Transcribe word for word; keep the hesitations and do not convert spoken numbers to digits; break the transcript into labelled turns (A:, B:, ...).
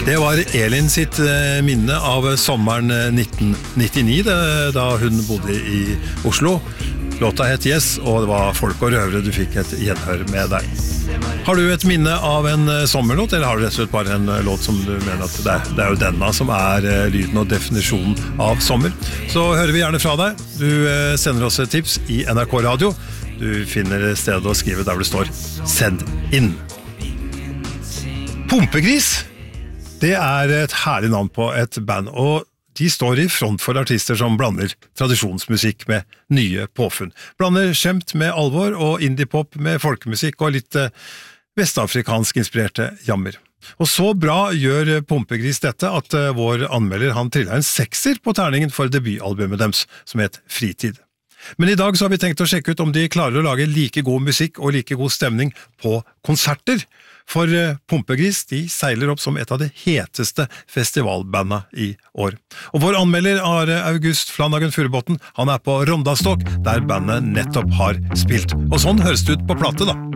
A: Det var Elin sitt minne av sommeren nitten nittini, da hun bodde i Oslo. Låta het Yes, og det var Folk og Røvere du fikk et gjenhør med der. Har du et minne av en sommerlåt, eller har du rett og slett bare en låt som du mener at det er, det er jo denne som er lyden og definisjonen av sommer? Så hører vi gjerne fra deg. Du sender oss et tips i N R K Radio. Du finner stedet å skrive der det står «Send inn». Pumpegris, det er et herlig navn på et band, og de står i front for artister som blander tradisjonsmusikk med nye påfunn. Blander skjemt med alvor og indie-pop med folkemusikk og litt vestafrikansk inspirerte jammer. Og så bra gjør Pumpegris dette at vår anmelder han triller en sekser på terningen for debutalbumet deres, som het Fritid. Men i dag så har vi tenkt å sjekke ut om de klarer å lage like god musikk og like god stemning på konserter. For Pumpegris, de seiler opp som et av de heteste festivalbandene i år. Og vår anmelder Are August Flanagan Furubotn, han er på Rondastokk, der bandet nettopp har spilt. Og sånn høres det ut på plate da.